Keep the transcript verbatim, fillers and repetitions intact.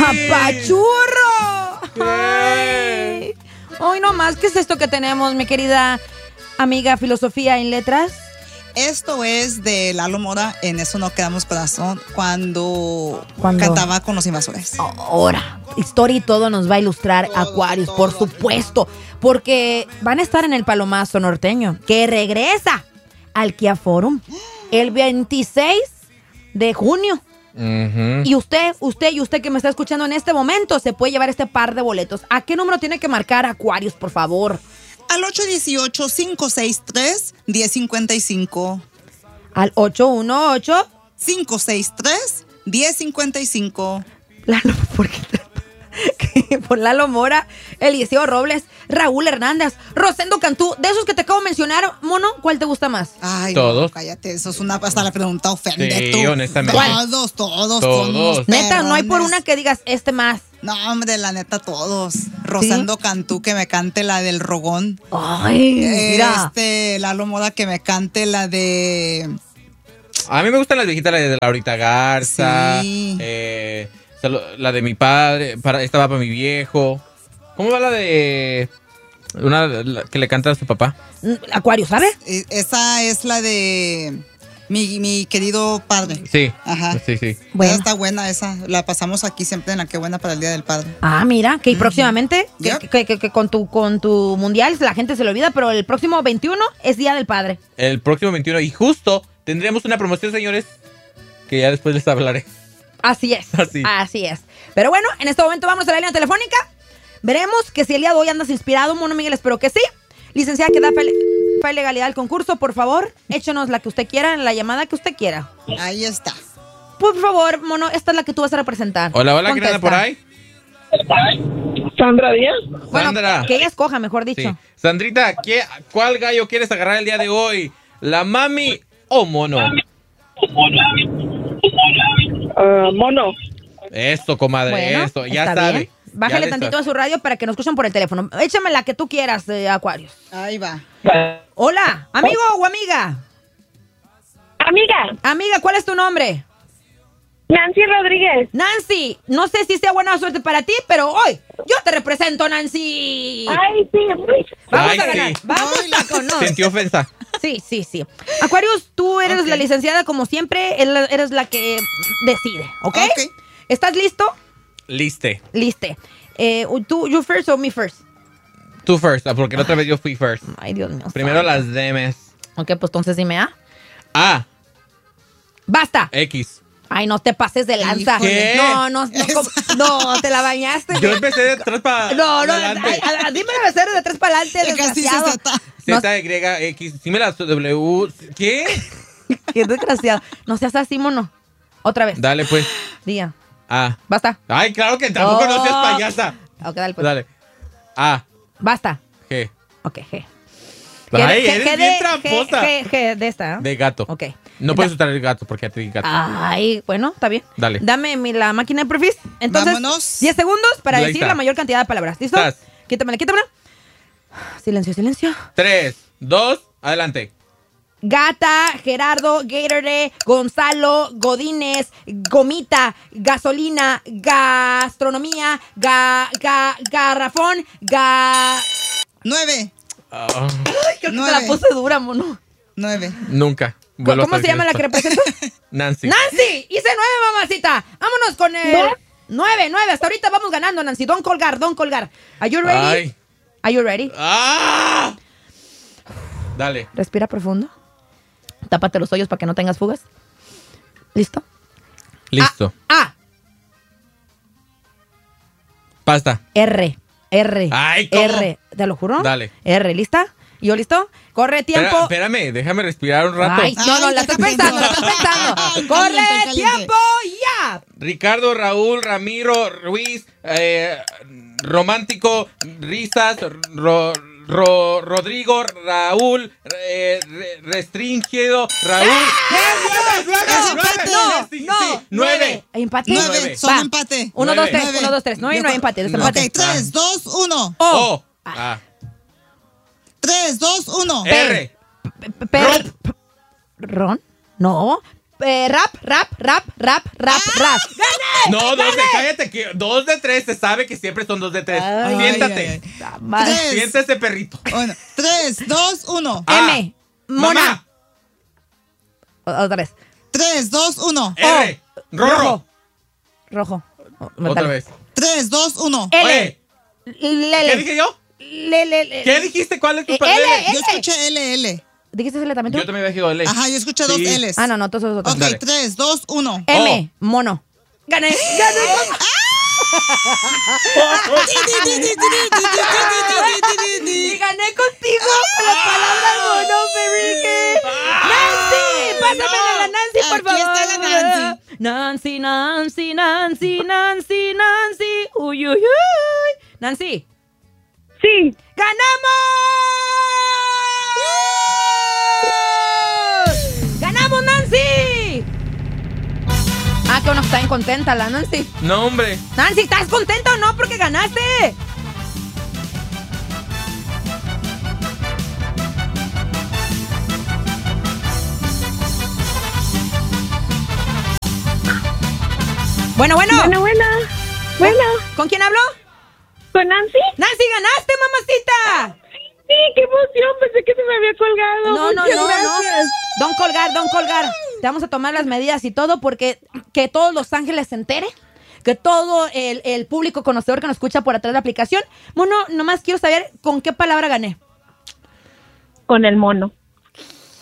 ¡Papachurro! Ay. Hoy no más, ¿qué es esto que tenemos, mi querida amiga Filosofía en Letras? Esto es de Lalo Mora, en Eso no quedamos corazón, cuando, ¿Cuándo? cantaba con los invasores. Ahora, historia y todo nos va a ilustrar Aquarius, por supuesto, porque van a estar en el Palomazo Norteño, que regresa al Kia Forum el veintiséis de junio. Uh-huh. Y usted, usted y usted que me está escuchando en este momento se puede llevar este par de boletos. ¿A qué número tiene que marcar Aquarius, por favor? Al ocho uno ocho, cinco seis tres, uno cero cinco cinco. Al ocho uno ocho, cinco seis tres, uno cero cinco cinco. Lalo, ¿por qué te- por Lalo Mora, Eliseo Robles, Raúl Hernández, Rosendo Cantú, de esos que te acabo de mencionar, mono, ¿cuál te gusta más? Ay, Todos. no, cállate, eso es una, hasta la pregunta ofende Sí, tú. honestamente. Todos, todos, Todos. todos. Neta, no hay por una que digas este más. No, hombre, la neta, todos. Rosendo Cantú, que me cante la del Rogón. Ay, mira. Este, Lalo Moda, que me cante la de... A mí me gustan las viejitas, la de Laurita Garza, Sí. eh, la de mi padre, para, esta va para mi viejo. ¿Cómo va la de una la que le canta a su papá? Acuario, ¿sabes? Eh, Esa es la de mi, mi querido padre. Sí, Ajá. sí, sí. Bueno. Esa está buena, esa. La pasamos aquí siempre en la que buena para el Día del Padre. Ah, mira, que próximamente, que, Yep. que- que- que con tu con tu mundial la gente se le olvida, pero el próximo veintiuno es Día del Padre. El próximo veintiuno y justo tendremos una promoción, señores, que ya después les hablaré. Así es. Así. Así es. Pero bueno, en este momento vamos a la línea telefónica. Veremos que si el día de hoy andas inspirado, mono Miguel, espero que sí. Licenciada que da fe, fe y legalidad al concurso, por favor, échenos la que usted quiera, la llamada que usted quiera. Ahí está. Por favor, mono, esta es la que tú vas a representar. Hola, hola, ¿quién anda Contesta. por ahí? Sandra Díaz. Bueno, Sandra. que ella escoja, mejor dicho. Sí. Sandrita, ¿qué, ¿cuál gallo quieres agarrar el día de hoy? ¿La mami o mono? Ah, mono. Esto, comadre, Bueno, esto, ya está sabe. bien. Bájale Ya tantito le a su radio para que nos escuchen por el teléfono. Échame la que tú quieras, eh, Aquarius. Ahí va. Hola, amigo o amiga. Amiga, Amiga, ¿cuál es tu nombre? Nancy Rodríguez. Nancy, no sé si sea buena suerte para ti, pero hoy yo te represento, Nancy. Ay, sí. Vamos Ay, a ganar, sí. vamos Ay, a conocer. Sentí ofensa. Sí, sí, sí. Aquarius, tú eres Ok. la licenciada como siempre, el- eres la que decide, ¿ok? Ok. ¿Estás listo? Liste. Liste. Eh, ¿Tú, you first o me first? Tú first, ah, porque la otra vez yo fui first. Ay, Dios mío. Primero santo. las Dms. Ok, pues entonces dime A. A, ¡Basta! X. Ay, no te pases de lanza. ¿Qué? No, no, no, Eso. no, te la bañaste. Yo empecé de atrás para No, no, adelante. ay, ay, dime la becera de tres para adelante, Ya casi se desgraciado. está. No, Z, Y, X. Sí me la W. ¿Qué? qué desgraciado. No seas así, mono. Otra vez. Dale, pues. Diga. A. Basta. Ay, claro que tampoco no seas Oh. payasa. Ok, dale, pues. Dale. A. Basta. G. Ok, G. Ay, G- eres G bien de- tramposa. G, G, G de esta. ¿eh? De gato. Ok. No puedes usar el gato porque ya te di gato. Ay, bueno, está bien. Dale. Dame mi, la máquina de profis. Entonces, Vámonos. diez segundos para Ahí decir está. la mayor cantidad de palabras. ¿Listo? Estás. Quítamela, quítamela. Silencio, silencio. Tres, dos, adelante. Gata, Gerardo, Gatorade, Gonzalo, Godínez, Gomita, Gasolina, Gastronomía, ga, ga, Garrafón, ga... Nueve. Ah, Creo que te Nueve. la puse dura, mono. Nueve. nunca. Vuelvo ¿Cómo a se decir llama la esto. que representa? Nancy. ¡Nancy! ¡Hice nueve, mamacita! ¡Vámonos con el... ¿Nueve? Nueve, nueve. Hasta ahorita vamos ganando, Nancy. Don't colgar, don't colgar. Are you ready? Ay. Are you ready? ¡Ah! Dale. Respira profundo. Tápate los hoyos para que no tengas fugas. ¿Listo? Listo. A. Pasta. R. R. Ay, ¿cómo? R. ¿Te lo juro? Dale. R. ¿Lista? ¿Yo listo? Corre tiempo. Espera, espérame, déjame respirar un rato. Ay, no, no, Ay, la estás déjame pensando, la pensar. estás pensando. Ay, Corre caliente, caliente. tiempo ya. Ricardo, Raúl, Ramiro, Ruiz, eh, Romántico, Risas, Ro- Ro- Rodrigo, Raúl, eh, re- Restringido, Raúl. ¡Nueve, nueve, Eso, nueve, empate. nueve, No, sí, no. sí, nueve. Empate. Nueve. Nueve. Solo Va. empate. Uno, Nueve. dos, tres. Nueve. Uno, dos, tres. No hay, no hay empate. Es No. empate. Ok, tres, dos, uno. O. O. Ah. Tres, dos, uno. R. P- P- Ron. No. eh, rap, rap, rap, rap, rap, rap. ¡Gané! No, dos de, cállate, que dos de tres se sabe que siempre son dos de tres. Ay, Siéntate. ay, ay. La madre. Tres. Siéntese, perrito. Bueno, tres, dos, uno. Ah. M. Mona. Mamá. O- Otra vez. Tres, dos, uno. R. Rorro. Rojo. Oh, Otra dale. vez. Tres, dos, uno. L. Oye, Lele. ¿qué dije yo? Lele. Lele. ¿Qué dijiste? ¿Cuál es tu Eh, palabra? L, Yo L. escuché L, L. ¿Dijiste L también tú? Yo también había dicho L. Ajá, yo escuché dos Sí. L's. Ah, no, no, todos esos otros. Ok, Dale. tres, dos, uno. M. Mono. Gané. Gané. Y gané contigo con la palabra mono, Ferrique. Nancy, pásamela la Nancy, por Aquí favor. está la Nancy, Nancy. Nancy, Nancy, Nancy, Nancy. Uy, uy, uy. Nancy, Sí. ¡ganamos! ¡Ganamos, Nancy! Ah, que bueno, está bien contenta la Nancy. No, hombre. Nancy, ¿estás contenta o no? Porque ganaste. Bueno, bueno. Buena, buena. Buena. ¿Con quién hablo? ¿Con Nancy? Nancy, ganaste, mamacita. Sí, qué emoción. Pensé que se me había colgado. No, no, Muchas no, no. gracias. Don colgar, don colgar. Te vamos a tomar las medidas y todo porque que todos Los Ángeles se entere. Que todo el, el público conocedor que nos escucha por atrás de la aplicación. Mono, nomás quiero saber con qué palabra gané. Con el mono.